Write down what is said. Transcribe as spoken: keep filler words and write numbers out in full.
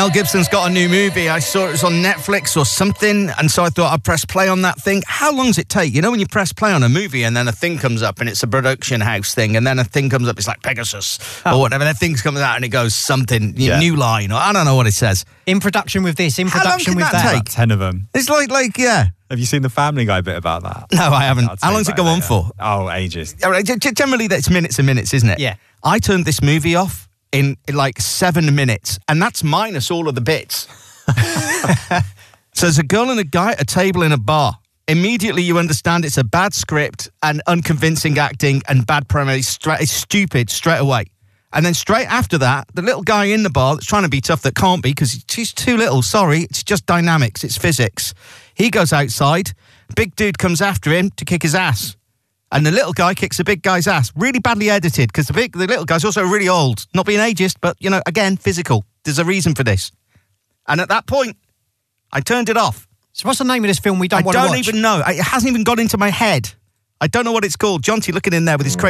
Mel Gibson's got a new movie. I saw it was on Netflix or something, and so I thought I'd press play on that thing. How long does it take? You know when you press play on a movie and then a thing comes up and it's a production house thing, and then a thing comes up, it's like Pegasus oh. or whatever, and then things comes out and it goes something, yeah. new line, or I don't know what it says. In production with this, in How production long with can that. that. Take? About ten of them. It's like, like, yeah. Have you seen the Family Guy bit about that? No, I haven't. I'll tell How you long does it about go on later. for? Oh, ages. All right, g- generally, that's minutes and minutes, isn't it? Yeah. I turned this movie off in, in like seven minutes, and that's minus all of the bits. So there's a girl and a guy at a table in a bar. Immediately you understand it's a bad script and unconvincing acting and bad premise. Stra- it's stupid straight away. And then straight after that, the little guy in the bar that's trying to be tough that can't be because he's too little, sorry, it's just dynamics, it's physics. He goes outside, big dude comes after him to kick his ass. And the little guy kicks the big guy's ass. Really badly edited, because the big, the little guy's also really old. Not being ageist, but, you know, again, physical. There's a reason for this. And at that point, I turned it off. So what's the name of this film we don't I want to watch? don't even know. It hasn't even got into my head. I don't know what it's called. Jonty looking in there with his crazy